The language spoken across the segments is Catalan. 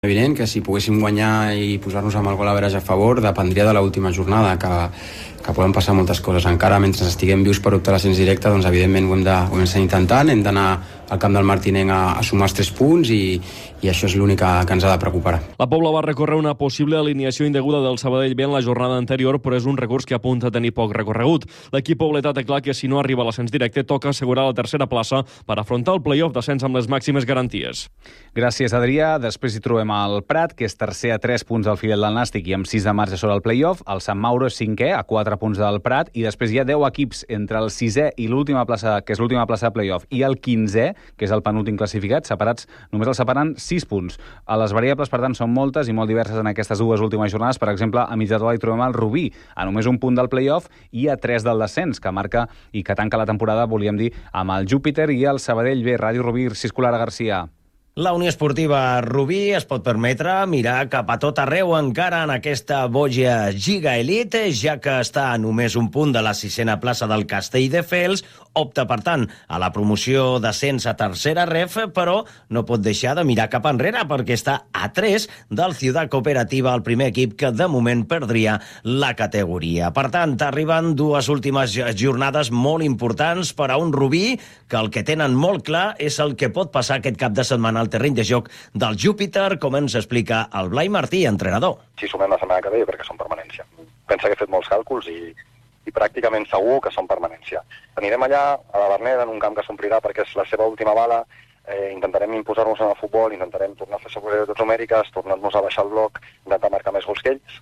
Evident que si poguéssim guanyar i posar-nos amb el gol average a favor dependria de l'última jornada, que poden passar moltes coses. Encara mentre estiguem vius per optar a l'ascens directe, doncs evidentment ho hem d'estar intentant, hem d'anar al camp del Martinenc a sumar els 3 punts i això és l'únic que ens ha de preocupar. La Pobla va recórrer una possible alineació indeguda del Sabadell B en la jornada anterior, però és un recurs que apunta a tenir poc recorregut. L'equip pobletà té clar que si no arriba a l'ascens directe toca assegurar la tercera plaça per afrontar el play-off d'ascens amb les màximes garanties. Gràcies, Adrià. Després hi trobem el Prat, que és tercer a 3 punts del Fidel del Nàstic i amb 6 de marge sobre el play-off. El Sant Mauro és cinquè a 4 punts del Prat i després hi ha 10 equips entre el 6è i l'última plaça, que és l'última plaça de play-off, i el 15è, que és el penúltim classificat, separats, només els separen 6 punts. A les variables, per tant, són moltes i molt diverses en aquestes dues últimes jornades. Per exemple, a mig de taula hi trobem el Rubí, a només un punt del play-off i a 3 del descens, que marca i que tanca la temporada, volíem dir, amb el Júpiter i el Sabadell B. Ràdio Rubí, Ciscolara Garcia. La Unió Esportiva Rubí es pot permetre mirar cap a tot arreu encara en aquesta boja Lliga Elite, ja que està a només un punt de la 6a plaça del Castelldefels, opta, per tant, a la promoció d'ascens a tercera ref, però no pot deixar de mirar cap enrere perquè està a 3 del Ciutat Cooperativa, el primer equip que de moment perdria la categoria. Per tant, arriben dues últimes jornades molt importants per a un Rubí, que el que tenen molt clar és el que pot passar aquest cap de setmana al terreny de joc del Júpiter, com ens explica el Blai Martí, entrenador. Si sumem la setmana que ve, perquè són permanència. Pensa que he fet molts càlculs i pràcticament segur que són permanència. Anirem allà, a la Verneda, en un camp que s'omplirà perquè és la seva última bala, intentarem imposar-nos en el futbol, intentarem tornar a fer superioritats numèriques, tornar-nos a baixar el bloc, intentar marcar més gols que ells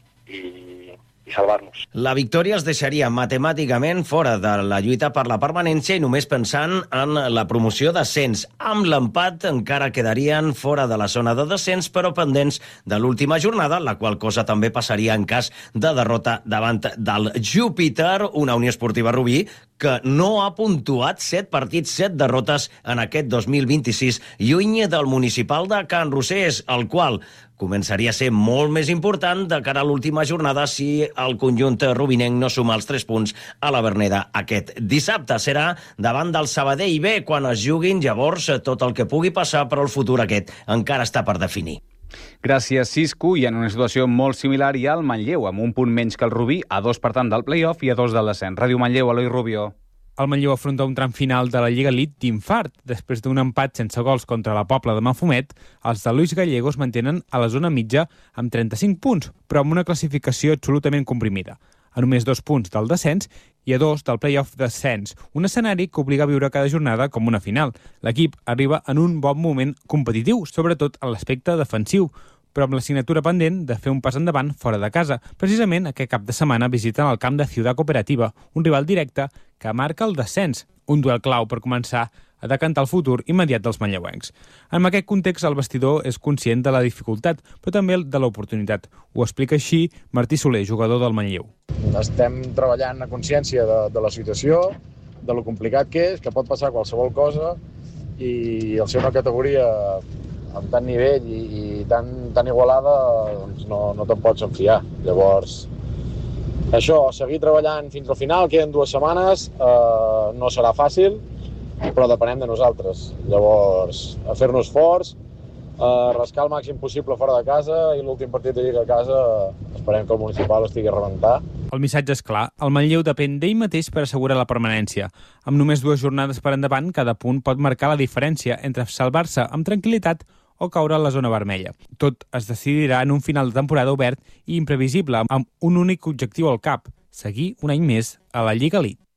i salvar-nos. La victòria es deixaria matemàticament fora de la lluita per la permanència i només pensant en la promoció d'ascens. Amb l'empat encara quedarien fora de la zona de descens, però pendents de l'última jornada, la qual cosa també passaria en cas de derrota davant del Júpiter, una Unió Esportiva Rubí que no ha puntuat 7 partits, 7 derrotes en aquest 2026, lluny del municipal de Can Rosés, el qual començaria a ser molt més important de cara a l'última jornada si el conjunt rubinenc no suma els 3 punts a la Verneda aquest dissabte. Serà davant del Sabadell B quan es juguin llavors tot el que pugui passar, però el futur aquest encara està per definir. Gràcies, Cisco. I en una situació molt similar hi ha el Manlleu, amb un punt menys que el Rubí, a 2 per tant del play-off i a 2 del descens. Ràdio Manlleu, Eloi Rubio. El Manlleu afronta un tram final de la Lliga Elite d'infart. Després d'un empat sense gols contra la Pobla de Mafumet, els de Luis Gallegos mantenen a la zona mitja amb 35 punts, però amb una classificació absolutament comprimida. A només 2 punts del descens i a 2 del play-off d'ascens, un escenari que obliga a viure cada jornada com una final. L'equip arriba en un bon moment competitiu, sobretot en l'aspecte defensiu, però amb l'assignatura pendent de fer un pas endavant fora de casa. Precisament aquest cap de setmana visiten el camp de Ciutat Cooperativa, un rival directe que marca el descens, un duel clau per començar a decantar el futur immediat dels manlleuencs. En aquest context, el vestidor és conscient de la dificultat, però també de l'oportunitat. Ho explica així Martí Soler, jugador del Manlleu. Estem treballant a consciència de la situació, de lo complicat que és, que pot passar qualsevol cosa, i al ser una categoria amb tant nivell i tan igualada, doncs no te'n pots enfiar. Llavors, això, seguir treballant fins al final, queden 2 setmanes, no serà fàcil, però depenem de nosaltres. Llavors, a fer-nos forts, rascar el màxim possible fora de casa i l'últim partit de Lliga a casa esperem que el municipal estigui a rebentar. El missatge és clar, el Manlleu depèn d'ell mateix per assegurar la permanència. Amb només 2 jornades per endavant, cada punt pot marcar la diferència entre salvar-se amb tranquil·litat o caure a la zona vermella. Tot es decidirà en un final de temporada obert i imprevisible, amb un únic objectiu al cap, seguir un any més a la Lliga Elite.